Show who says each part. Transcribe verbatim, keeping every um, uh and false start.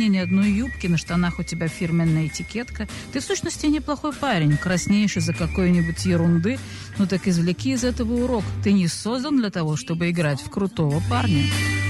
Speaker 1: кармане ни одной юбки, на штанах у тебя фирменная этикетка. Ты в сущности неплохой парень, краснеешь из-за какой-нибудь ерунды. Ну так извлеки из этого урок. Ты не создан для того, чтобы играть в крутого парня.